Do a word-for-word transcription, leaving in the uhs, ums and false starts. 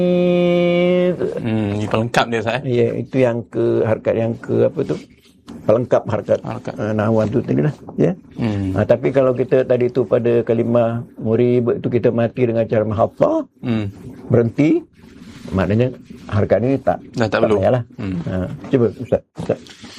Hmm, ini pelengkap dia Ustaz. Ya, itu yang ke harakat yang ke apa tu? Pelengkap harakat uh, nahwan tu tadi lah, ya. Hmm. Uh, tapi kalau kita tadi tu pada kalimah murib itu kita mati dengan cara menghafal, hmm. berhenti, maknanya harakat ini tak Dah tak, tak perlu. payahlah. Hmm. Uh, cuba Ustaz. Ustaz.